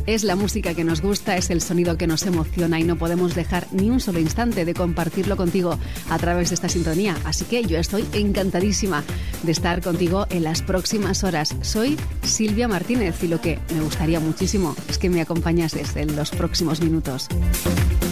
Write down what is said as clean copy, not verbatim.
Es la música que nos gusta, es el sonido que nos emociona y no podemos dejar ni un solo instante de compartirlo contigo a través de esta sintonía. Así que yo estoy encantadísima de estar contigo en las próximas horas. Soy Silvia Martínez y lo que me gustaría muchísimo es que me acompañases en los próximos minutos.